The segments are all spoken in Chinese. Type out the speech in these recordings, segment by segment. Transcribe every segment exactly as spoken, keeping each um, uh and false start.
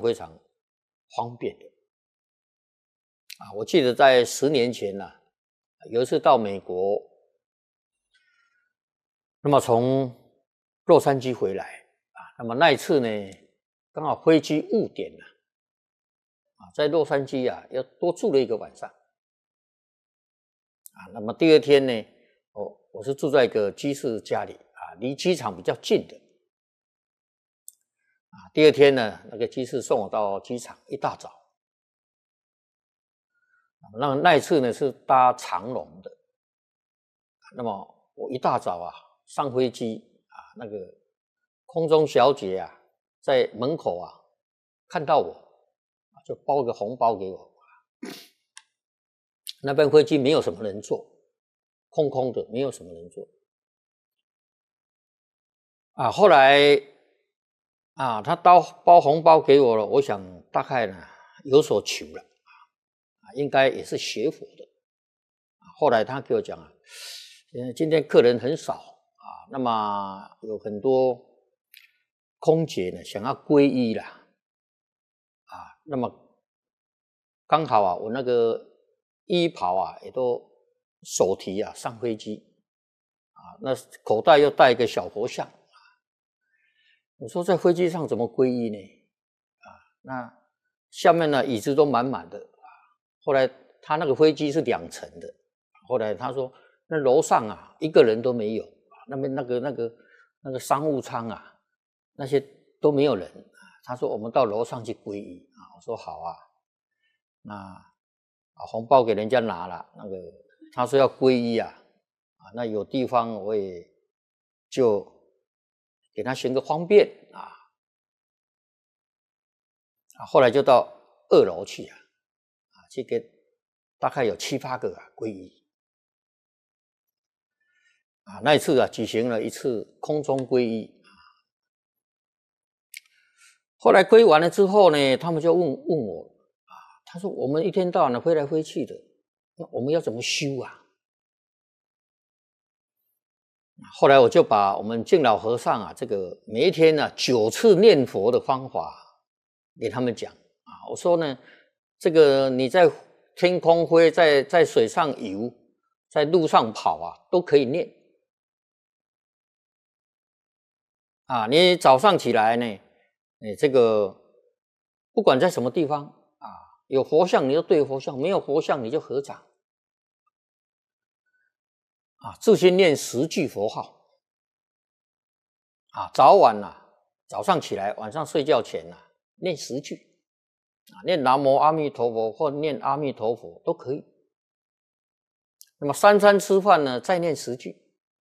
非常方便的啊。我记得在十年前啊，有一次到美国，那么从洛杉矶回来啊，那么那一次呢，刚好飞机误点了啊，在洛杉矶啊，要多住了一个晚上啊。那么第二天呢，我我是住在一个机师家里啊，离机场比较近的啊。第二天呢，那个机师送我到机场，一大早。那那一次呢是搭长荣的，那么我一大早啊上飞机啊，那个空中小姐啊在门口啊看到我，就包个红包给我。那班飞机没有什么人坐，空空的，没有什么人坐。啊，后来啊，他包包红包给我了，我想大概呢有所求了。应该也是学佛的。后来他给我讲啊，今天客人很少啊，那么有很多空姐呢想要皈依啦，啊，那么刚好啊，我那个衣袍啊也都手提啊上飞机啊，那口袋又带一个小佛像啊，我说在飞机上怎么皈依呢？啊，那下面呢椅子都满满的。后来他那个飞机是两层的，后来他说那楼上啊一个人都没有，那边那个那个那个商务舱啊那些都没有人。他说我们到楼上去皈依啊，我说好啊，那啊红包给人家拿了，那个他说要皈依啊，啊那有地方我也就给他寻个方便啊，啊后来就到二楼去啊。去给大概有七八个啊皈依啊，那一次啊举行了一次空中皈依啊。后来皈依完了之后呢，他们就问问我啊，他说我们一天到晚的飞来飞去的，那我们要怎么修啊？后来我就把我们敬老和尚啊这个每一天呢九次念佛的方法给他们讲啊，我说呢。这个你在天空飞，在在水上游，在路上跑啊，都可以念啊。你早上起来呢，你这个不管在什么地方啊，有佛像你就对佛像，没有佛像你就合掌啊，自心念十句佛号啊，早晚啊，早上起来，晚上睡觉前啊，念十句。啊，念南无阿弥陀佛或念阿弥陀佛都可以。那么三餐吃饭呢，再念十句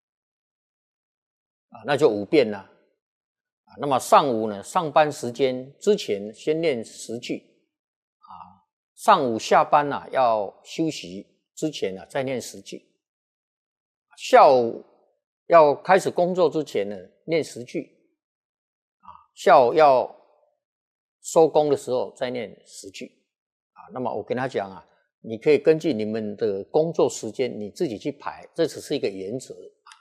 啊，那就五遍了啊。那么上午呢，上班时间之前先念十句啊，上午下班呢、啊、要休息之前呢、啊、再念十句，下午要开始工作之前呢念十句啊，下午要收工的时候再念十句啊。那么我跟他讲啊，你可以根据你们的工作时间你自己去排，这只是一个原则啊。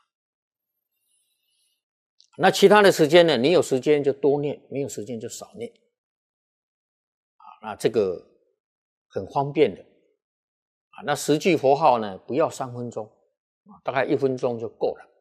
那其他的时间呢，你有时间就多念，没有时间就少念啊。那这个很方便的啊。那十句佛号呢，不要三分钟啊，大概一分钟就够了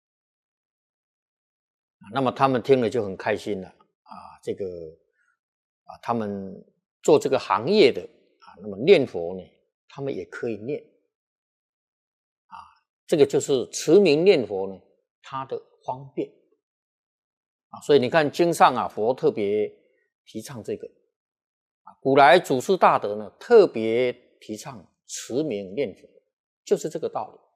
啊。那么他们听了就很开心了啊，这个。啊，他们做这个行业的啊，那么念佛呢，他们也可以念啊，这个就是持名念佛呢，它的方便啊，所以你看经上啊，佛特别提倡这个啊，古来祖师大德呢，特别提倡持名念佛，就是这个道理。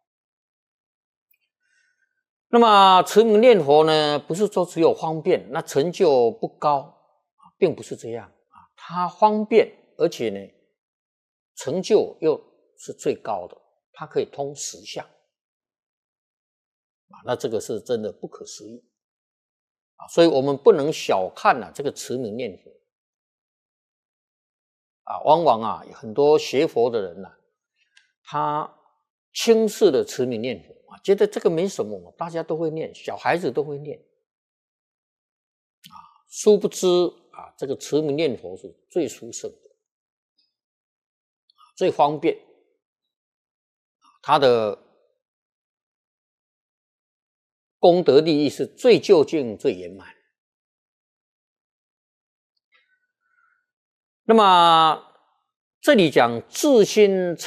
那么持名念佛呢，不是说只有方便，那成就不高。并不是这样啊，它方便，而且呢，成就又是最高的，它可以通十相啊，那这个是真的不可思议啊，所以我们不能小看啊这个持名念佛啊，往往啊很多学佛的人呐、啊，他轻视的持名念佛啊，觉得这个没什么，大家都会念，小孩子都会念啊，殊不知。 啊，这个持名念佛是最殊胜的，最方便，它的功德利益是最究竟、最圆满。那么这里讲自心